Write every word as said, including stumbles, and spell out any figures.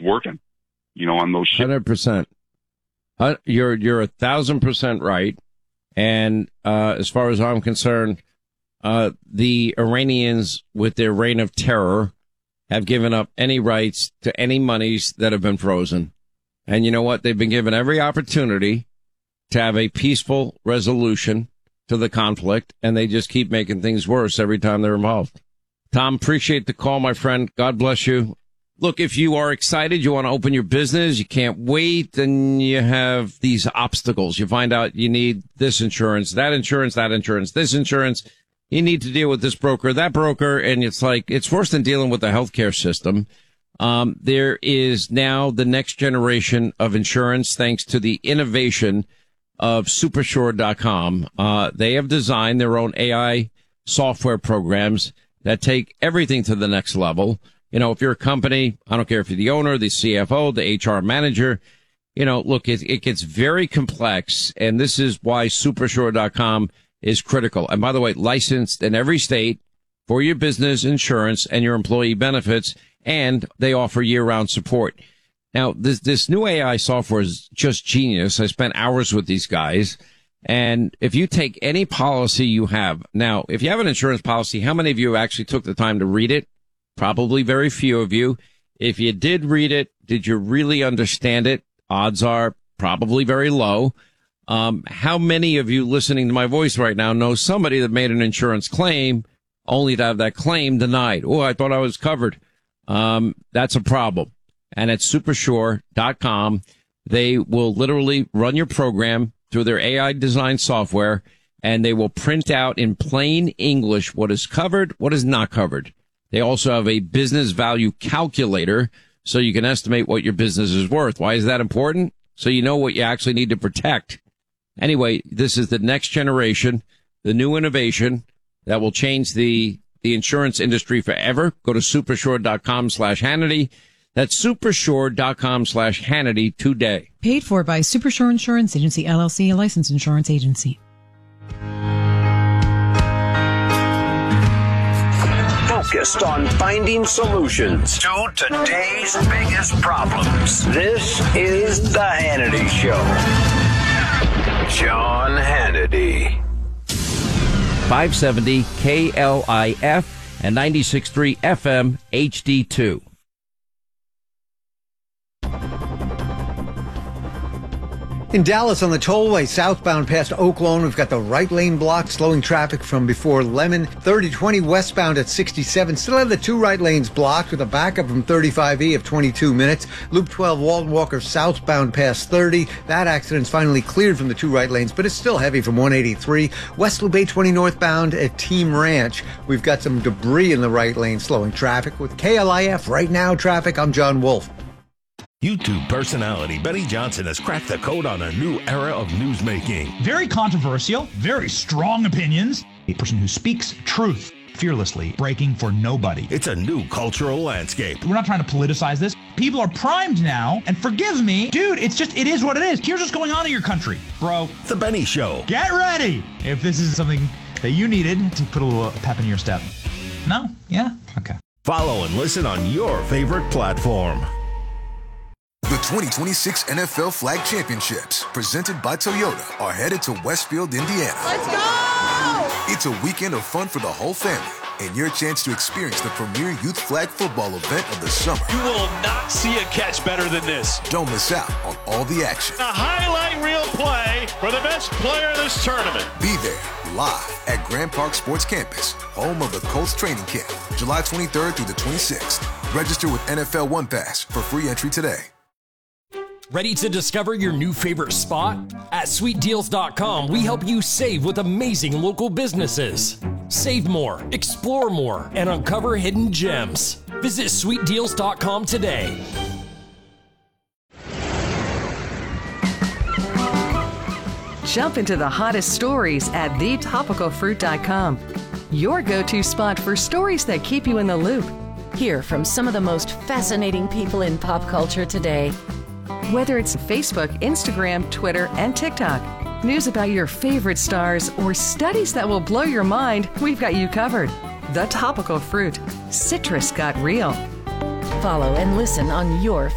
working, you know, on those ships. one hundred percent. Uh, you're, you're a thousand percent right. And, uh, as far as I'm concerned, uh, the Iranians with their reign of terror have given up any rights to any monies that have been frozen. And you know what? They've been given every opportunity to have a peaceful resolution to the conflict, and they just keep making things worse every time they're involved. Tom, appreciate the call, my friend. God bless you. Look, if you are excited, you want to open your business, you can't wait, then you have these obstacles. You find out you need this insurance, that insurance, that insurance, this insurance. You need to deal with this broker, that broker, and it's like, it's worse than dealing with the healthcare system. Um, there is now the next generation of insurance thanks to the innovation of Supersure dot com. Uh, they have designed their own A I software programs that take everything to the next level. You know, if you're a company, I don't care if you're the owner, the C F O, the H R manager, you know, look, it, it gets very complex. And this is why Supersure dot com is critical. And by the way, licensed in every state for your business insurance and your employee benefits. And they offer year round support. Now, this, this new A I software is just genius. I spent hours with these guys. And if you take any policy you have now, if you have an insurance policy, how many of you actually took the time to read it? Probably very few of you. If you did read it, did you really understand it? Odds are probably very low. Um, how many of you listening to my voice right now know somebody that made an insurance claim only to have that claim denied? Oh, I thought I was covered. Um, that's a problem. And at Supersure dot com, they will literally run your program through their A I design software, and they will print out in plain English what is covered, what is not covered. They also have a business value calculator, so you can estimate what your business is worth. Why is that important? So you know what you actually need to protect. Anyway, this is the next generation, the new innovation that will change the, the insurance industry forever. Go to Supersure dot com slash Hannity. That's Supersure dot com slash Hannity today. Paid for by Supersure Insurance Agency, L L C, a licensed insurance agency. Focused on finding solutions to today's biggest problems. This is The Hannity Show. Sean Hannity. five seventy K L I F and ninety-six point three F M H D two. In Dallas on the tollway, southbound past Oak Lawn, we've got the right lane blocked, slowing traffic from before Lemon. thirty twenty westbound at sixty-seven. Still have the two right lanes blocked with a backup from thirty-five E of twenty-two minutes. Loop twelve Walton Walker southbound past thirty. That accident's finally cleared from the two right lanes, but it's still heavy from one eighty-three. West Loop eight twenty northbound at Team Ranch. We've got some debris in the right lane slowing traffic. With K L I F right now traffic, I'm John Wolf. YouTube personality Benny Johnson has cracked the code on a new era of newsmaking. Very controversial, very strong opinions. A person who speaks truth fearlessly, breaking for nobody. It's a new cultural landscape. We're not trying to politicize this. People are primed now, and forgive me, dude, it's just, it is what it is. Here's what's going on in your country, bro. The Benny Show. Get ready if this is something that you needed to put a little pep in your step. No? Yeah? Okay. Follow and listen on your favorite platform. The twenty twenty-six N F L Flag Championships, presented by Toyota, are headed to Westfield, Indiana. Let's go! It's a weekend of fun for the whole family, and your chance to experience the premier youth flag football event of the summer. You will not see a catch better than this. Don't miss out on all the action. A highlight reel play for the best player of this tournament. Be there, live at Grand Park Sports Campus, home of the Colts training camp, July twenty-third through the twenty-sixth. Register with N F L One Pass for free entry today. Ready to discover your new favorite spot? At sweet deals dot com, we help you save with amazing local businesses. Save more, explore more, and uncover hidden gems. Visit sweet deals dot com today. Jump into the hottest stories at the topical fruit dot com. Your go-to spot for stories that keep you in the loop. Hear from some of the most fascinating people in pop culture today. Whether it's Facebook, Instagram, Twitter, and TikTok, news about your favorite stars, or studies that will blow your mind, we've got you covered. The Topical Fruit. Citrus got real. Follow and listen on your